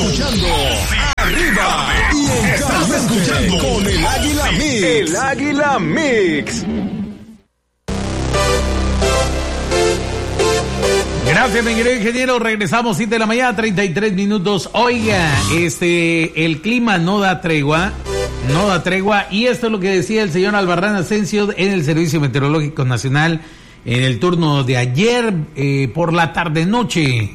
escuchando Arriba y en Caliente con el Águila Mix. El Águila Mix. Gracias, mi querido ingeniero. Regresamos 7 de la mañana, 33 minutos. Oiga, el clima no da tregua. Y esto es lo que decía el señor Albarrán Asensio en el Servicio Meteorológico Nacional en el turno de ayer por la tarde-noche.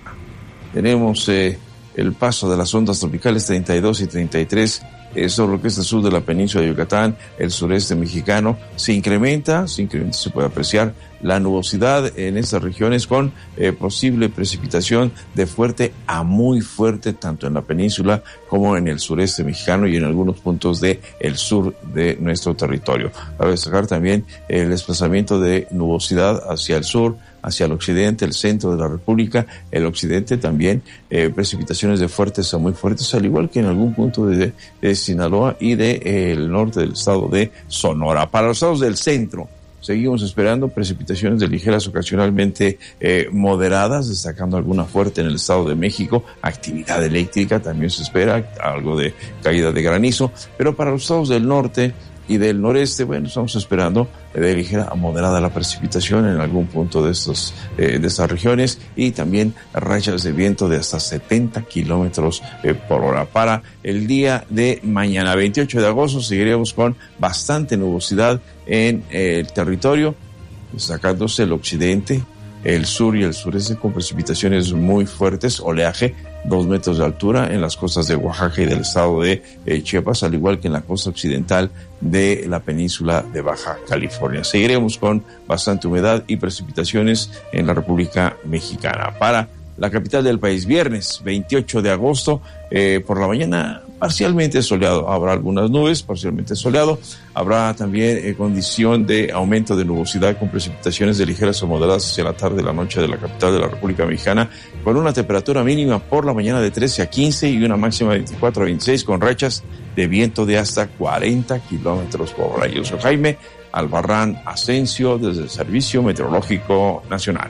Tenemos el paso de las ondas tropicales 32 y 33 sobre lo que es el sur de la península de Yucatán, el sureste mexicano. Se incrementa, se puede apreciar la nubosidad en estas regiones con posible precipitación de fuerte a muy fuerte, tanto en la península como en el sureste mexicano y en algunos puntos de el sur de nuestro territorio. Cabe destacar también el desplazamiento de nubosidad hacia el sur, hacia el occidente, el centro de la República, el occidente también, precipitaciones de fuertes a muy fuertes, al igual que en algún punto de Sinaloa y el norte del estado de Sonora. Para los estados del centro, seguimos esperando precipitaciones de ligeras, ocasionalmente moderadas, destacando alguna fuerte en el Estado de México. Actividad eléctrica también se espera, algo de caída de granizo, pero para los estados del norte y del noreste, bueno, estamos esperando de ligera a moderada la precipitación en algún punto de estas regiones, y también rachas de viento de hasta 70 kilómetros por hora. Para el día de mañana, 28 de agosto, seguiremos con bastante nubosidad en el territorio, destacándose el occidente, el sur y el sureste con precipitaciones muy fuertes, oleaje 2 metros de altura en las costas de Oaxaca y del estado de Chiapas, al igual que en la costa occidental de la península de Baja California. Seguiremos con bastante humedad y precipitaciones en la República Mexicana. Para la capital del país, viernes 28 de agosto, por la mañana parcialmente soleado, habrá algunas nubes, parcialmente soleado, habrá también condición de aumento de nubosidad con precipitaciones de ligeras o moderadas hacia la tarde de la noche de la capital de la República Mexicana, con una temperatura mínima por la mañana de 13 a 15 y una máxima de 24 a 26, con rachas de viento de hasta 40 kilómetros por hora. Yo soy Jaime Albarrán Asensio desde el Servicio Meteorológico Nacional.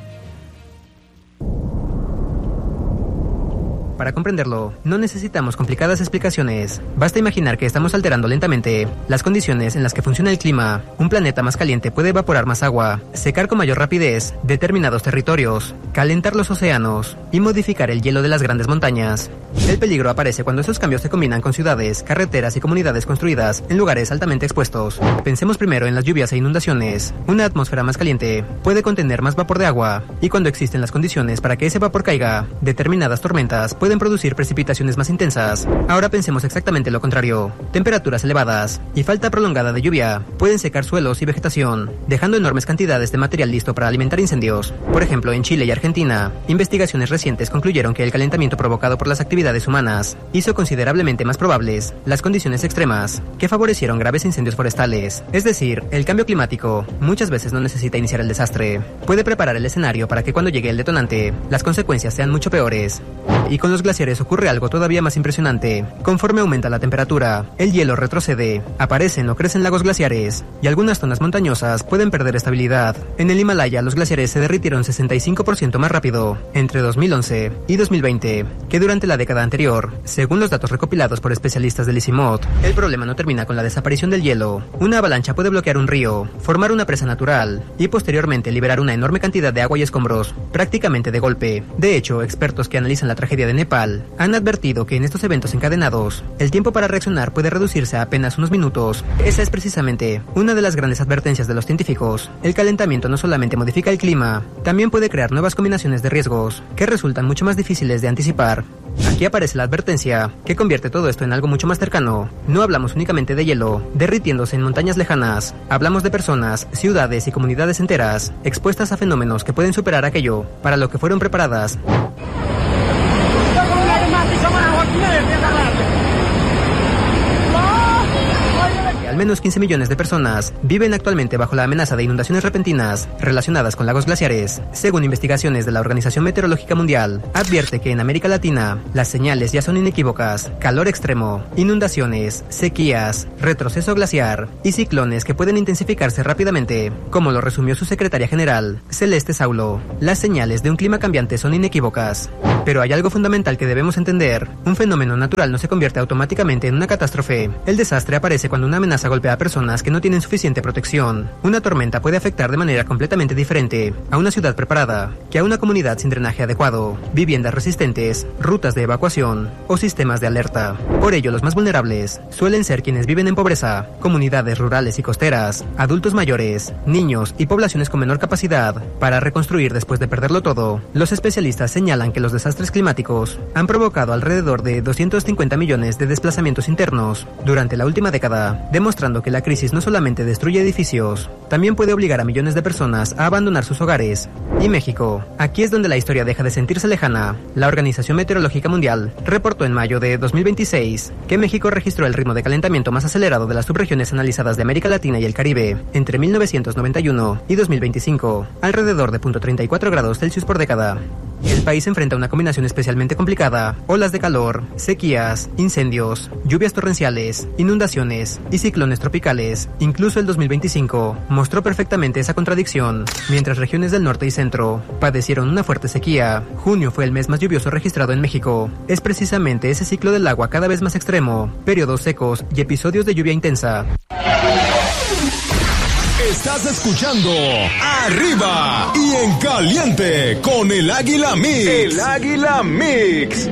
Para comprenderlo, no necesitamos complicadas explicaciones. Basta imaginar que estamos alterando lentamente las condiciones en las que funciona el clima. Un planeta más caliente puede evaporar más agua, secar con mayor rapidez determinados territorios, calentar los océanos y modificar el hielo de las grandes montañas. El peligro aparece cuando esos cambios se combinan con ciudades, carreteras y comunidades construidas en lugares altamente expuestos. Pensemos primero en las lluvias e inundaciones. Una atmósfera más caliente puede contener más vapor de agua, y cuando existen las condiciones para que ese vapor caiga, determinadas tormentas pueden producir precipitaciones más intensas. Ahora pensemos exactamente lo contrario. Temperaturas elevadas y falta prolongada de lluvia pueden secar suelos y vegetación, dejando enormes cantidades de material listo para alimentar incendios. Por ejemplo, en Chile y Argentina, investigaciones recientes concluyeron que el calentamiento provocado por las actividades humanas hizo considerablemente más probables las condiciones extremas que favorecieron graves incendios forestales. Es decir, el cambio climático muchas veces no necesita iniciar el desastre. Puede preparar el escenario para que cuando llegue el detonante, las consecuencias sean mucho peores. Y con los glaciares ocurre algo todavía más impresionante. Conforme aumenta la temperatura, el hielo retrocede, aparecen o crecen lagos glaciares, y algunas zonas montañosas pueden perder estabilidad. En el Himalaya, los glaciares se derritieron 65% más rápido entre 2011 y 2020 que durante la década anterior, según los datos recopilados por especialistas del ICIMOD. El problema no termina con la desaparición del hielo. Una avalancha puede bloquear un río, formar una presa natural y posteriormente liberar una enorme cantidad de agua y escombros, prácticamente de golpe. De hecho, expertos que analizan la tragedia de Nepal han advertido que en estos eventos encadenados, el tiempo para reaccionar puede reducirse a apenas unos minutos. Esa es precisamente una de las grandes advertencias de los científicos. El calentamiento no solamente modifica el clima, también puede crear nuevas combinaciones de riesgos que resultan mucho más difíciles de anticipar. Aquí aparece la advertencia, que convierte todo esto en algo mucho más cercano. No hablamos únicamente de hielo, derritiéndose en montañas lejanas. Hablamos de personas, ciudades y comunidades enteras, expuestas a fenómenos que pueden superar aquello para lo que fueron preparadas. Al menos 15 millones de personas viven actualmente bajo la amenaza de inundaciones repentinas relacionadas con lagos glaciares. Según investigaciones de la Organización Meteorológica Mundial, advierte que en América Latina las señales ya son inequívocas: calor extremo, inundaciones, sequías, retroceso glaciar y ciclones que pueden intensificarse rápidamente. Como lo resumió su secretaria general, Celeste Saulo, las señales de un clima cambiante son inequívocas. Pero hay algo fundamental que debemos entender. Un fenómeno natural no se convierte automáticamente en una catástrofe. El desastre aparece cuando una amenaza golpea a personas que no tienen suficiente protección. Una tormenta puede afectar de manera completamente diferente a una ciudad preparada que a una comunidad sin drenaje adecuado, viviendas resistentes, rutas de evacuación o sistemas de alerta. Por ello, los más vulnerables suelen ser quienes viven en pobreza, comunidades rurales y costeras, adultos mayores, niños y poblaciones con menor capacidad para reconstruir después de perderlo todo. Los especialistas señalan que los desastres climáticos han provocado alrededor de 250 millones de desplazamientos internos durante la última década, demostrando que la crisis no solamente destruye edificios, también puede obligar a millones de personas a abandonar sus hogares. Y México, aquí es donde la historia deja de sentirse lejana. La Organización Meteorológica Mundial reportó en mayo de 2026 que México registró el ritmo de calentamiento más acelerado de las subregiones analizadas de América Latina y el Caribe entre 1991 y 2025, alrededor de 0.34 grados Celsius por década. El país enfrenta una combinación especialmente complicada: olas de calor, sequías, incendios, lluvias torrenciales, inundaciones y ciclones tropicales. Incluso el 2025 mostró perfectamente esa contradicción. Mientras regiones del norte y centro padecieron una fuerte sequía, junio fue el mes más lluvioso registrado en México. Es precisamente ese ciclo del agua cada vez más extremo, periodos secos y episodios de lluvia intensa. Estás escuchando Arriba y en Caliente con el Águila Mix. El Águila Mix.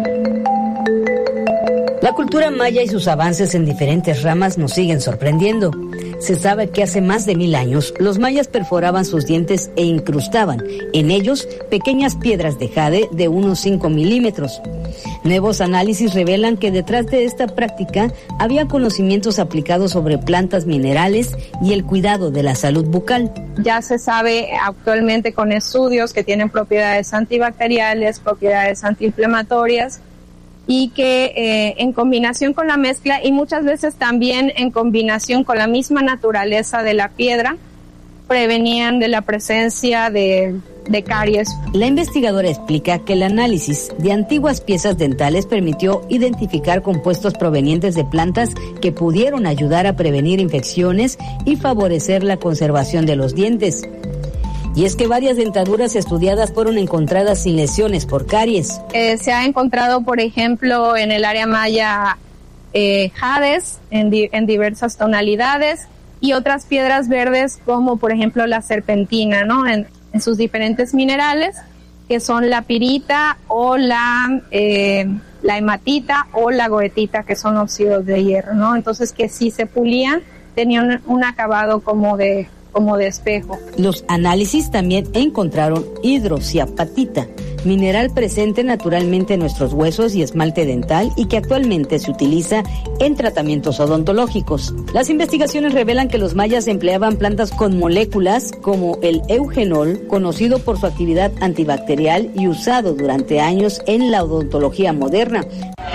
La cultura maya y sus avances en diferentes ramas nos siguen sorprendiendo. Se sabe que hace más de 1000 años los mayas perforaban sus dientes e incrustaban en ellos pequeñas piedras de jade de unos 5 milímetros. Nuevos análisis revelan que detrás de esta práctica había conocimientos aplicados sobre plantas minerales y el cuidado de la salud bucal. Ya se sabe actualmente con estudios que tienen propiedades antibacteriales, propiedades antiinflamatorias, y que en combinación con la mezcla y muchas veces también en combinación con la misma naturaleza de la piedra, prevenían de la presencia de caries. La investigadora explica que el análisis de antiguas piezas dentales permitió identificar compuestos provenientes de plantas que pudieron ayudar a prevenir infecciones y favorecer la conservación de los dientes. Y es que varias dentaduras estudiadas fueron encontradas sin lesiones por caries. Se ha encontrado, por ejemplo, en el área maya jades en diversas tonalidades y otras piedras verdes como, por ejemplo, la serpentina, ¿no? En sus diferentes minerales, que son la pirita o la hematita o la goetita, que son óxidos de hierro, ¿no? Entonces, que si se pulían, tenían un acabado como de espejo. Los análisis también encontraron hidroxiapatita, mineral presente naturalmente en nuestros huesos y esmalte dental y que actualmente se utiliza en tratamientos odontológicos. Las investigaciones revelan que los mayas empleaban plantas con moléculas como el eugenol, conocido por su actividad antibacterial y usado durante años en la odontología moderna.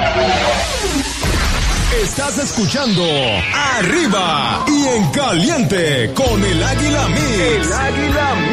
Estás escuchando Arriba y en Caliente con el Águila Mix. El Águila Mix.